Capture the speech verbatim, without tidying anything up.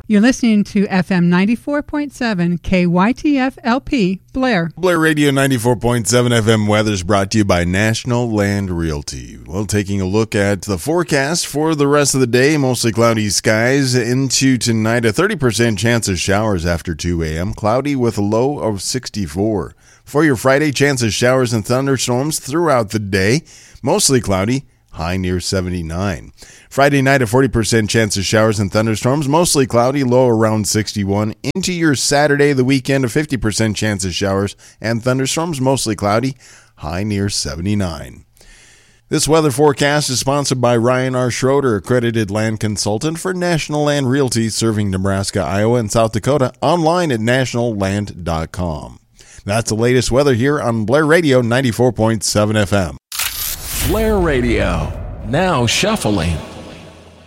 You're listening to F M ninety-four point seven K Y T F L P, Blair. Blair Radio ninety-four point seven F M weather is brought to you by National Land Realty. Well, taking a look at the forecast for the rest of the day, mostly cloudy skies into tonight. A thirty percent chance of showers after two a.m., cloudy with a low of sixty-four. For your Friday, chance of showers and thunderstorms throughout the day, mostly cloudy, high near seventy-nine. Friday night, a forty percent chance of showers and thunderstorms, mostly cloudy, low around sixty-one. Into your Saturday, the weekend, a fifty percent chance of showers and thunderstorms, mostly cloudy, high near seventy-nine. This weather forecast is sponsored by Ryan R. Schroeder, accredited land consultant for National Land Realty, serving Nebraska, Iowa, and South Dakota, online at national land dot com. That's the latest weather here on Blair Radio ninety-four point seven F M. Blair Radio, now shuffling.